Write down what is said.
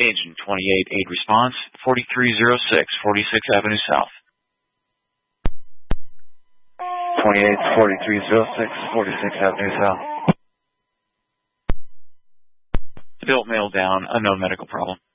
Agent 28, aid response, 4306, 46th Avenue South. 28, 4306, 46th Avenue South. Adult male down, unknown medical problem.